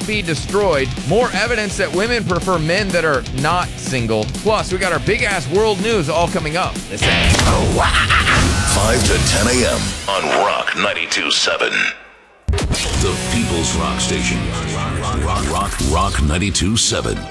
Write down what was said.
can't be destroyed. More evidence that women prefer men that are not single. Plus, we got our big-ass world news all coming up. Listen. 5 to 10 a.m. on Rock 92.7. The People's Rock Station. Rock 92.7.